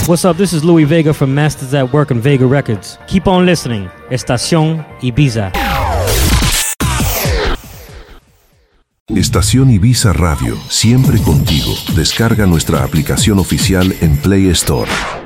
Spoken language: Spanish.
What's up? This is Louis Vega from Masters at Work and Vega Records. Keep on listening. Estación Ibiza. Estación Ibiza Radio, siempre contigo. Descarga nuestra aplicación oficial en Play Store.